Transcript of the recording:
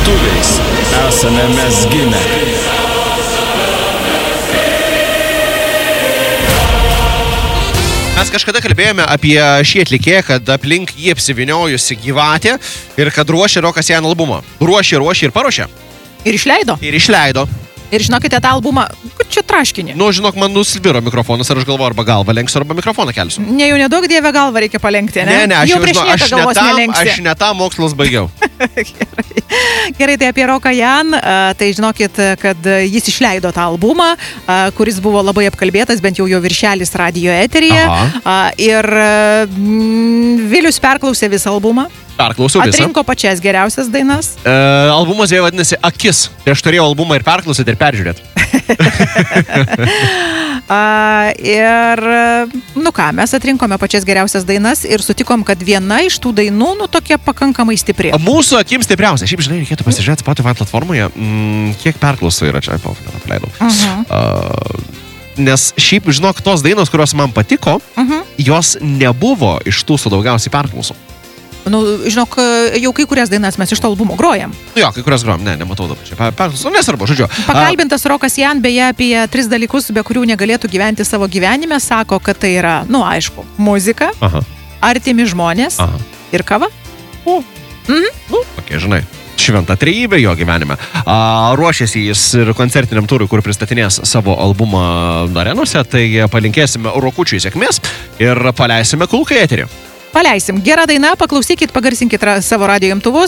Lietuviais esame mes gimę. Mes kažkada kalbėjome apie šį atlikėją, kad aplink jį apsiviniojusi gyvatė ir kad ruošia Rokas Jan albumą. Ruošia ir paruošia. Ir išleido. Ir žinokite, tą albumą, čia traškinį. Nu, žinok, man nusilviro mikrofonas, ar aš galvoju, arba galvą lenksiu, arba mikrofoną kelsiu. Ne, jau nedaug dievę galvą reikia palenkti, ne? Ne, aš jau jau prieš žinau, nieką galvos nelenksi. aš ne tą mokslus baigiau. Gerai, tai apie Roką Jan, tai žinokit, kad jis išleido tą albumą, kuris buvo labai apkalbėtas, bent jau jo viršelis radijo eteryje. Ir Vilius perklausė visą albumą. Perklausiau visą. Atrinko pačias geriausias dainas. Albumas jau vadinasi Akis. Tai aš turėjau albumą ir perklausyti, ir peržiūrėti. Ir, mes atrinkome pačias geriausias dainas ir sutikom, kad viena iš tų dainų, tokia pakankamai stipri. Mūsų akim stipriausia. Šiaip, žinai, reikėtų pasižiūrėti Spotify platformoje, kiek perklausų yra čia, apleidau. Nes šiaip, žinok, tos dainos, kurios man patiko, jos nebuvo iš tų su daugiausiai perklausų. Žinok, jau kai kurias dainas mes iš to albumo grojam. Jo, kai kurias grojam, nematau dabar čia. Perklausau, nesvarbu, žodžiu. Pakalbintas Rokas Jan beje apie 3 dalykus, be kurių negalėtų gyventi savo gyvenime, sako, kad tai yra, aišku, muzika, artimi žmonės ir kava. Žinai, šventa trejybė jo gyvenime. Ruošiasi jis ir koncertiniam turui, kur pristatinės savo albumą arenose, tai palinkėsime Rokučiui sėkmės ir paleisime kulką į eterį. Paleisim. Gerą dainą, paklausykit, pagarsinkit savo radijo imtuvus.